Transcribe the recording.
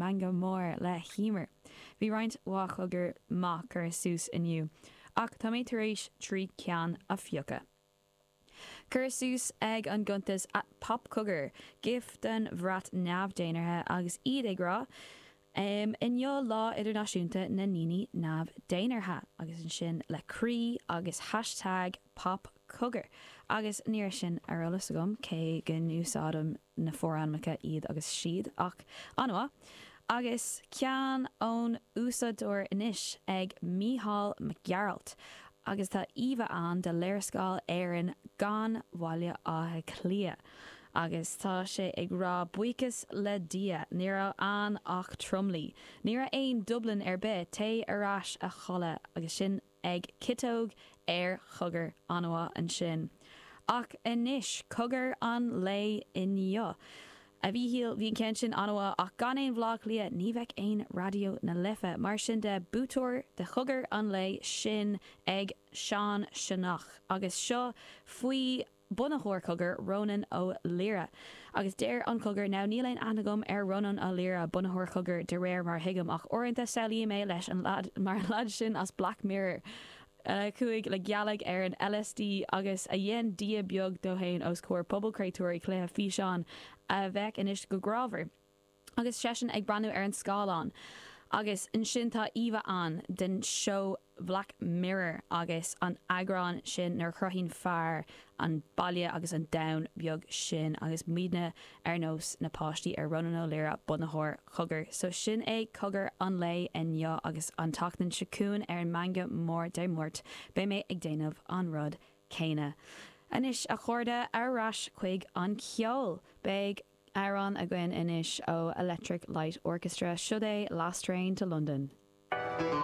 manga mór le hímar. Bhí roinnt wachugur má gur sús inniu, ach tá mé tar éis trí cean a fiocha. Cur sús ag an guntas at pop cogur, gif den bhrat neamhdéanarthe agus iad ag rá, inniu lá idirnáisiúnta na níní neamhdéanarthe, agus an sin le crí agus hashtag pop cogur. Agus níor sin arolalas agam cé gan úsádam na fóránmacha iad agus siad ach anua. Agus cean ón úsadúir inis ag Mícheál McGaralt. Agus tá Eva an de léirscáil éireann gan bhaile áthe clia. Agus tá sé ag rá buchas le dia níra an ach tromlí. Níra éon Dublin ar bit té arás a chola agus sin ag citóg ar chugur anua an sin. Ach inis cogur an lei inniu. A bhí híal bhíon cén sin anua ach gan éon bhlach lia ní bheith éon radio na lifa mar sin de bútóir de chugur an lei sin ag Seán Sinach. Agus seo faoi bunachóir cogur Ronan ó Lira. Agus déir an cogur ná níl anagam ar Ronan ó Lira bunachóir cogur de réir mar hiigam ach orintanta saoí mé leis an lad mar lad sin as Black Mirror. Cuaig le gealag ar an LSD agus a dhéon dia beag do hain os cóir pobalcréitúirí cléthe fí seán a bheith inis go grábhar. Agus sesin ag branú ar an scáilán. Agus in sin tá Eva an den show Black Mirror agus an agrán sin nar chruthín fearr an baile agus an down beag sin agus mídne ar nós na páistí ar Ronan ó Lira bunachóir chugur. So sin é cogur an lei inniu agus an tachtan sicún ar an manga mór de mórt be mé ag déanamh an rud céine. Anis a chuirde arrás chuig an ceol beag Aaron a gin inis ó Electric Light Orchestra siúd é Last Train to London.